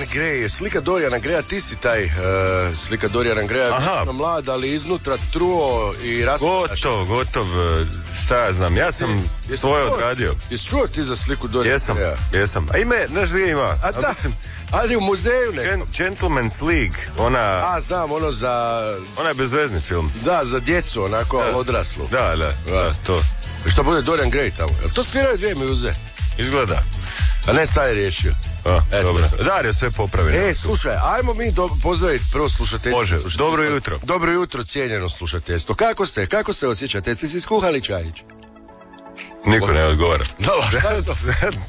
Gray, slika Doriana Graya, ti si taj slika Doriana Graya, mlad, ali iznutra truo i raspravljaš. Gotov, šta ja znam, ja sam svoje odradio. Jesi čuo ti za sliku Doriana Graya? Jesam. A ime, znaš gdje ima? A da, ali u muzeju nekom. Gentleman's League, ona... znam, ono za... Ona je bezvezni film. Da, za djecu, onako, ali odraslu. Da, to. Što bude Dorian Gray tamo? Jel to sviraju dvije muze? Izgleda. A ne, sad je riješio. Dobro. Dario sve popravi. Slušaj, ajmo mi pozdraviti prvo slušateljstvo. Može, dobro jutro. Dobro jutro, cijenjeno slušateljstvo. Kako se osjećate? Jeste si skuhali čajić? Niko ne odgovara. Šta je to?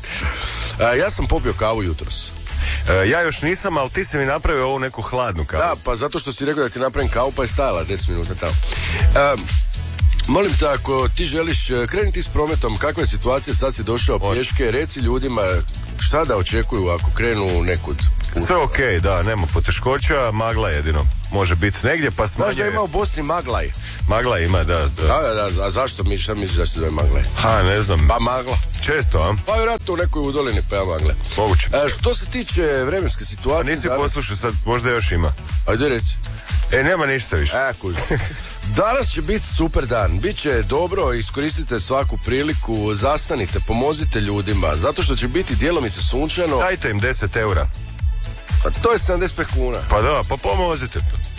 Ja sam popio kavu jutros. Ja još nisam, ali ti si mi napravio ovu neku hladnu kavu. Da, pa zato što si rekao da ti napravim kavu, pa je stajala 10 minuta tamo. Molim te, ako ti želiš krenuti s prometom, kakva je situacija, sad si došao pješke, reci ljudima šta da očekuju ako krenu nekud. Sve okej, da, nema poteškoća, magla jedino može biti negdje, pa smanjuje. Znaš da ima u Bosni Maglaj? Maglaj ima, da. A zašto šta misliš da se zove Maglaj? Ne znam. Pa magla. Često, a? Pa vjerojatno u nekoj udolini pa ja Magle. Moguće. Što se tiče vremenske situacije... Nisi poslušao sad, možda još ima. Ajde reci. Nema ništa više. Danas će biti super dan, bit će dobro, iskoristite svaku priliku, zastanite, pomozite ljudima, zato što će biti djelomice sunčano. Dajte im 10 eura. Pa to je 75 kuna. Pa da, pa pomozite.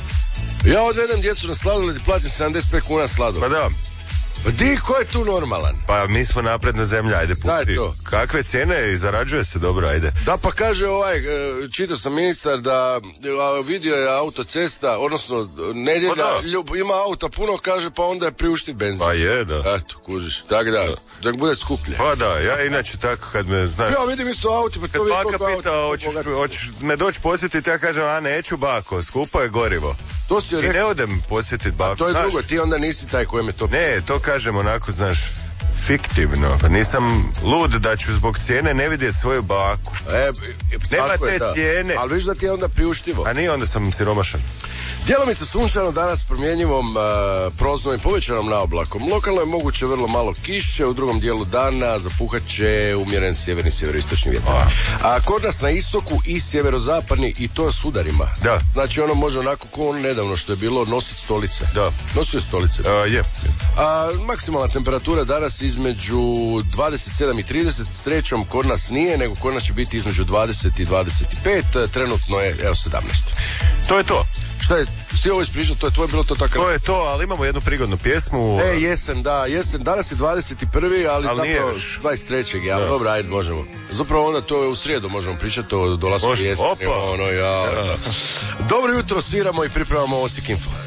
Ja odvedem djecu na sladoled i platim 75 kuna sladoled. Pa da. Di, ko je tu normalan? Pa mi smo napredna zemlja, ajde pusti. Kakve cijene i zarađuje se dobro, ajde. Da, pa kaže čitao sam ministar da vidio je autocesta, odnosno nedjelja, ima auta puno, kaže, pa onda je priuštiv benzin. Pa je, da. Eto, kužiš, tako da bude skuplje. Pa da, ja inače tako kad me, znaš... Ja vidim isto auto, pa to vidim koliko auto. Kad baka pita, hoćeš me doći posjetiti, ja kažem, neću bako, skupo je gorivo. To si rekao. I ne odem posjetiti baku. A to je drugo, ti onda nisi taj kojem je to... Ne, to kažem onako, znaš, fiktivno. Pa nisam lud da ću zbog cijene ne vidjeti svoju baku. Nema te cijene. Ali viš da ti je onda priuštivo. A nije, onda sam siromašan. Djelomice sunčano, danas promjenjivom proznom i povećanom naoblakom. Lokalno je moguće vrlo malo kiše, u drugom dijelu dana zapuhat će umjeren sjeverni sjeveroistočni vjetar. A kod nas na istoku i sjeverozapadni i to s udarima. Da. Znači ono može onako ko nedavno što je bilo nosit stolice. Da. Nosio stolice. Je. Maksimalna temperatura danas između 27 i 30, srećom kod nas nije, nego kod nas će biti između 20 i 25, trenutno je 17. To je to. Šta je, svi ovo ispričao, to je tvoje bilo to tako? To je to, ali imamo jednu prigodnu pjesmu. Jesen, danas je 21. ali zapravo 23. Ja, dobro, ajde, možemo. Zapravo onda to je u srijedu, možemo pričati o dolasku jeseni. Opa! Dobro jutro, sviramo i pripremamo Osijek Info.